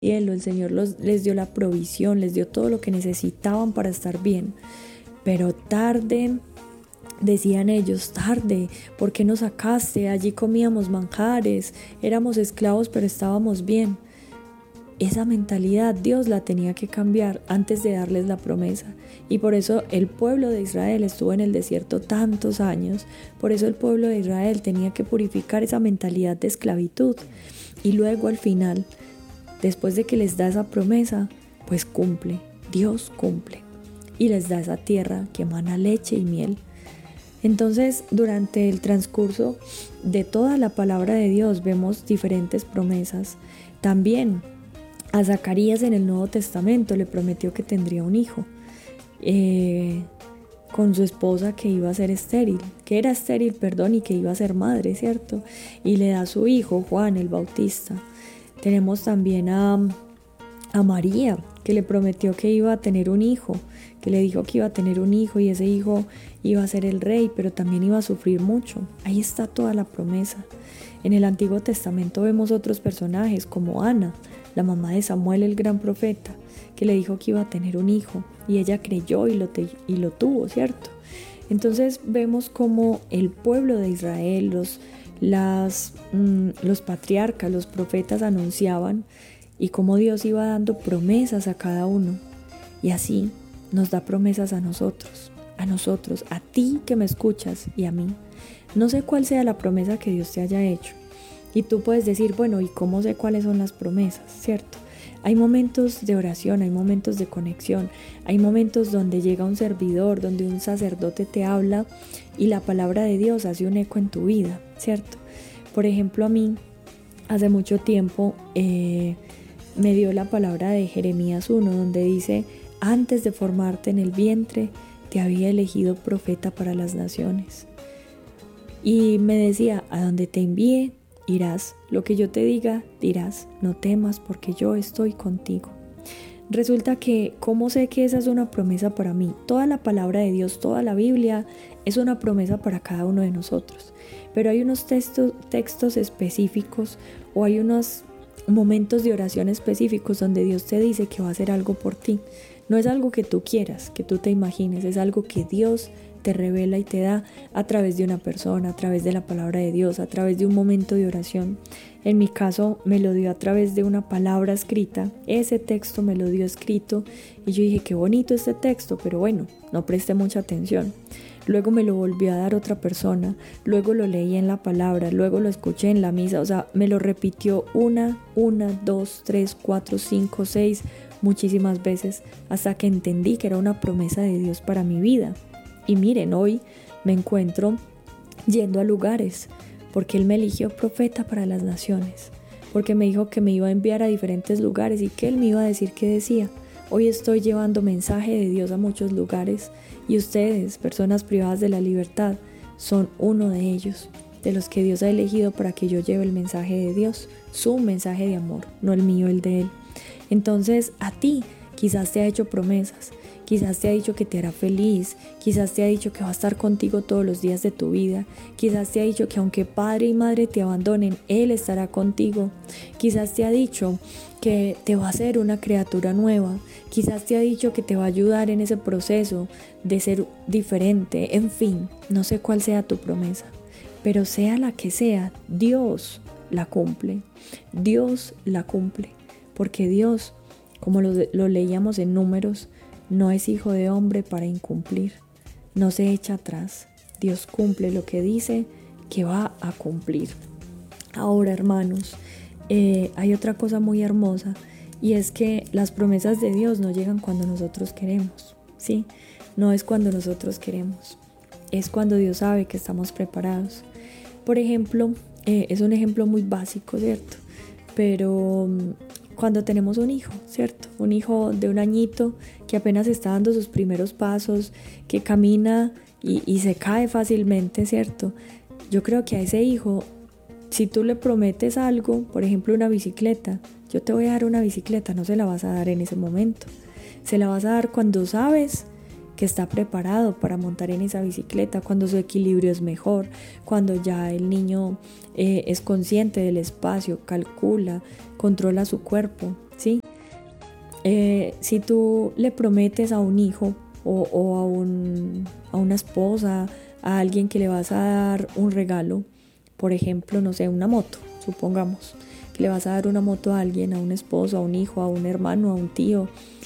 cielo, el Señor les dio la provisión, les dio todo lo que necesitaban para estar bien. Pero tarde, decían ellos, tarde, ¿por qué nos sacaste? Allí comíamos manjares, éramos esclavos pero estábamos bien. Esa mentalidad Dios la tenía que cambiar antes de darles la promesa. Y por eso el pueblo de Israel estuvo en el desierto tantos años. Por eso el pueblo de Israel tenía que purificar esa mentalidad de esclavitud. Y luego al final, después de que les da esa promesa, pues cumple, Dios cumple. Y les da esa tierra que emana leche y miel. Entonces, durante el transcurso de toda la palabra de Dios vemos diferentes promesas. También a Zacarías en el Nuevo Testamento le prometió que tendría un hijo con su esposa que iba a ser estéril, que era estéril, perdón, y que iba a ser madre, ¿cierto? Y le da a su hijo Juan el Bautista. Tenemos también a María, que le prometió que iba a tener un hijo, que le dijo que iba a tener un hijo y ese hijo iba a ser el rey, pero también iba a sufrir mucho. Ahí está toda la promesa. En el Antiguo Testamento vemos otros personajes como Ana, la mamá de Samuel, el gran profeta, que le dijo que iba a tener un hijo y ella creyó y lo tuvo, ¿cierto? Entonces vemos cómo el pueblo de Israel, los patriarcas, los profetas anunciaban y cómo Dios iba dando promesas a cada uno. Y así nos da promesas a nosotros, a ti que me escuchas y a mí. No sé cuál sea la promesa que Dios te haya hecho. Y tú puedes decir, bueno, ¿y cómo sé cuáles son las promesas? ¿Cierto? Hay momentos de oración, hay momentos de conexión, hay momentos donde llega un servidor, donde un sacerdote te habla y la palabra de Dios hace un eco en tu vida, ¿cierto? Por ejemplo, a mí, hace mucho tiempo, me dio la palabra de Jeremías 1, donde dice, antes de formarte en el vientre, te había elegido profeta para las naciones. Y me decía, a donde te envíe, irás, lo que yo te diga, dirás, no temas porque yo estoy contigo. Resulta que, ¿cómo sé que esa es una promesa para mí? Toda la palabra de Dios, toda la Biblia es una promesa para cada uno de nosotros. Pero hay unos textos específicos o hay unos momentos de oración específicos donde Dios te dice que va a hacer algo por ti. No es algo que tú quieras, que tú te imagines, es algo que Dios te revela y te da a través de una persona, a través de la palabra de Dios, a través de un momento de oración. En mi caso me lo dio a través de una palabra escrita, ese texto me lo dio escrito y yo dije, qué bonito este texto, pero bueno, no presté mucha atención. Luego me lo volvió a dar otra persona, luego lo leí en la palabra, luego lo escuché en la misa, o sea, me lo repitió una, dos, tres, cuatro, cinco, seis, muchísimas veces, hasta que entendí que era una promesa de Dios para mi vida. Y miren, hoy me encuentro yendo a lugares, porque Él me eligió profeta para las naciones, porque me dijo que me iba a enviar a diferentes lugares y que Él me iba a decir qué decía. Hoy estoy llevando mensaje de Dios a muchos lugares y ustedes, personas privadas de la libertad, son uno de ellos, de los que Dios ha elegido para que yo lleve el mensaje de Dios, su mensaje de amor, no el mío, el de Él. Entonces, a ti quizás te ha hecho promesas, quizás te ha dicho que te hará feliz, quizás te ha dicho que va a estar contigo todos los días de tu vida, quizás te ha dicho que aunque padre y madre te abandonen, Él estará contigo, quizás te ha dicho que te va a hacer una criatura nueva, quizás te ha dicho que te va a ayudar en ese proceso de ser diferente, en fin, no sé cuál sea tu promesa, pero sea la que sea, Dios la cumple, Dios la cumple, porque Dios, como lo leíamos en Números, no es hijo de hombre para incumplir, no se echa atrás. Dios cumple lo que dice que va a cumplir. Ahora, hermanos, hay otra cosa muy hermosa y es que las promesas de Dios no llegan cuando nosotros queremos, ¿sí? No es cuando nosotros queremos, es cuando Dios sabe que estamos preparados. Por ejemplo, es un ejemplo muy básico, ¿cierto? Pero cuando tenemos un hijo, ¿cierto? Un hijo de 1 añito que apenas está dando sus primeros pasos, que camina y se cae fácilmente, ¿cierto? Yo creo que a ese hijo, si tú le prometes algo, por ejemplo una bicicleta, yo te voy a dar una bicicleta, no se la vas a dar en ese momento. Se la vas a dar cuando sabes que está preparado para montar en esa bicicleta, cuando su equilibrio es mejor, cuando ya el niño es consciente del espacio, calcula, controla su cuerpo, ¿sí? Si tú le prometes a un hijo o a una esposa, a alguien que le vas a dar un regalo, por ejemplo, no sé, una moto, supongamos, que le vas a dar una moto a alguien, a un esposo, a un hijo, a un hermano, a un tío,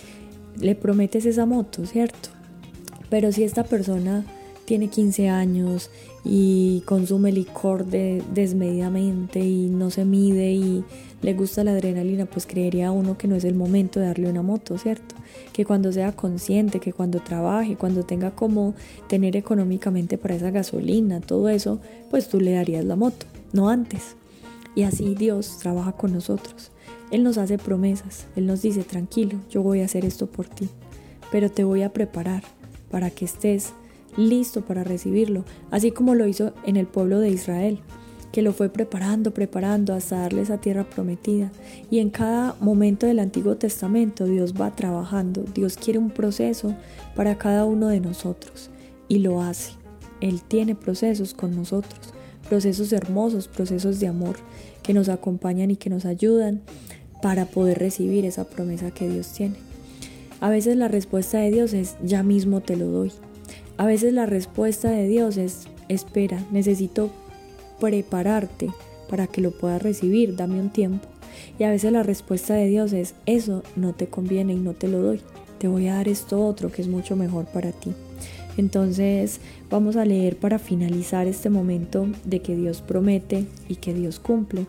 le prometes esa moto, ¿cierto? Pero si esta persona tiene 15 años y consume licor desmedidamente y no se mide y le gusta la adrenalina, pues creería uno que no es el momento de darle una moto, ¿cierto? Que cuando sea consciente, que cuando trabaje, cuando tenga como tener económicamente para esa gasolina, todo eso, pues tú le darías la moto, no antes. Y así Dios trabaja con nosotros. Él nos hace promesas, Él nos dice, tranquilo, yo voy a hacer esto por ti, pero te voy a preparar para que estés listo para recibirlo, así como lo hizo en el pueblo de Israel, que lo fue preparando hasta darle esa tierra prometida. Y en cada momento del Antiguo Testamento Dios va trabajando, Dios quiere un proceso para cada uno de nosotros y lo hace. Él tiene procesos con nosotros, procesos hermosos, procesos de amor que nos acompañan y que nos ayudan para poder recibir esa promesa que Dios tiene. A veces la respuesta de Dios es, ya mismo te lo doy. A veces la respuesta de Dios es, espera, necesito prepararte para que lo puedas recibir, dame un tiempo. Y a veces la respuesta de Dios es, eso no te conviene y no te lo doy, te voy a dar esto otro que es mucho mejor para ti. Entonces vamos a leer para finalizar este momento de que Dios promete y que Dios cumple.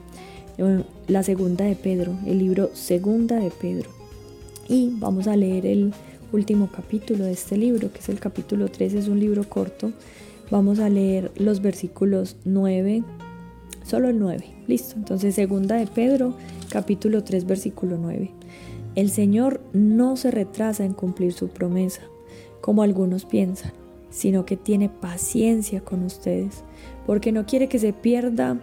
La segunda de Pedro, el libro Segunda de Pedro. Y vamos a leer el último capítulo de este libro, que es el capítulo 3, es un libro corto. Vamos a leer los versículos 9, solo el 9, listo. Entonces, segunda de Pedro, capítulo 3, versículo 9. El Señor no se retrasa en cumplir su promesa, como algunos piensan, sino que tiene paciencia con ustedes, porque no quiere que se pierda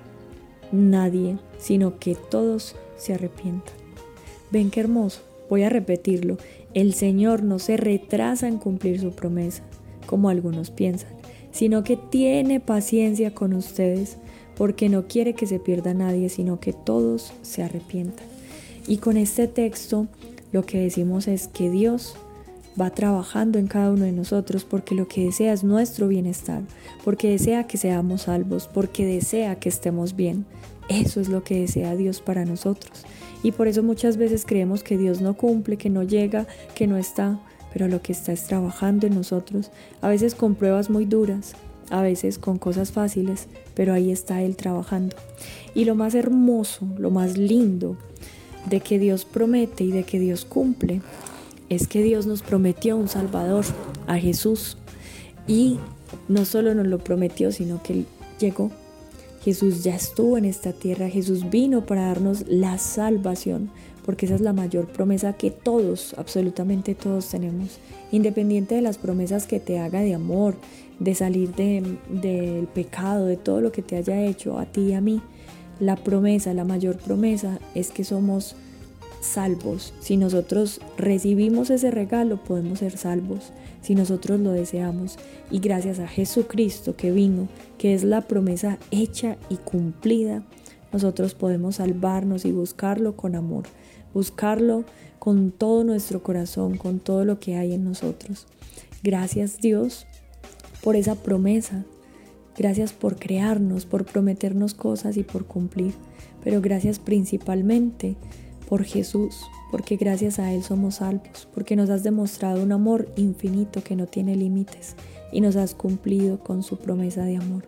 nadie, sino que todos se arrepientan. Ven qué hermoso, voy a repetirlo. El Señor no se retrasa en cumplir su promesa, como algunos piensan, sino que tiene paciencia con ustedes, porque no quiere que se pierda nadie, sino que todos se arrepientan. Y con este texto lo que decimos es que Dios va trabajando en cada uno de nosotros, porque lo que desea es nuestro bienestar, porque desea que seamos salvos, porque desea que estemos bien. Eso es lo que desea Dios para nosotros. Y por eso muchas veces creemos que Dios no cumple, que no llega, que no está, pero lo que está es trabajando en nosotros, a veces con pruebas muy duras, a veces con cosas fáciles, pero ahí está Él trabajando. Y lo más hermoso, lo más lindo de que Dios promete y de que Dios cumple, es que Dios nos prometió un Salvador, a Jesús. Y no solo nos lo prometió, sino que Él llegó. Jesús ya estuvo en esta tierra, Jesús vino para darnos la salvación, porque esa es la mayor promesa que todos, absolutamente todos tenemos. Independiente de las promesas que te haga de amor, de salir del pecado, de todo lo que te haya hecho a ti y a mí, la promesa, la mayor promesa es que somos salvos. Si nosotros recibimos ese regalo, podemos ser salvos, si nosotros lo deseamos. Y gracias a Jesucristo que vino, que es la promesa hecha y cumplida, nosotros podemos salvarnos y buscarlo con amor, buscarlo con todo nuestro corazón, con todo lo que hay en nosotros. Gracias Dios por esa promesa. Gracias por crearnos, por prometernos cosas y por cumplir. Pero gracias principalmente por Jesús, porque gracias a Él somos salvos, porque nos has demostrado un amor infinito que no tiene límites y nos has cumplido con su promesa de amor.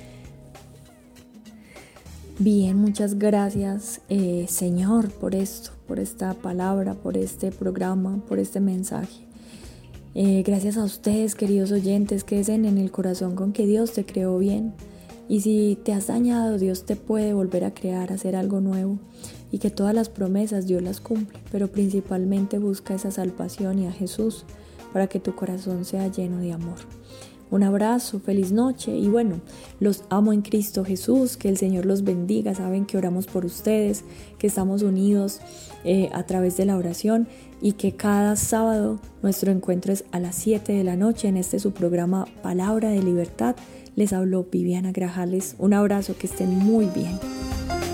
Bien, muchas gracias Señor por esto, por esta palabra, por este programa, por este mensaje. Gracias a ustedes, queridos oyentes, que queden en el corazón con que Dios te creó bien. Y si te has dañado, Dios te puede volver a crear, hacer algo nuevo. Y que todas las promesas Dios las cumple, pero principalmente busca esa salvación y a Jesús para que tu corazón sea lleno de amor. Un abrazo, feliz noche y bueno, los amo en Cristo Jesús, que el Señor los bendiga. Saben que oramos por ustedes, que estamos unidos a través de la oración y que cada sábado nuestro encuentro es a las 7 de la noche en su programa Palabra de Libertad. Les habló Viviana Grajales. Un abrazo, que estén muy bien.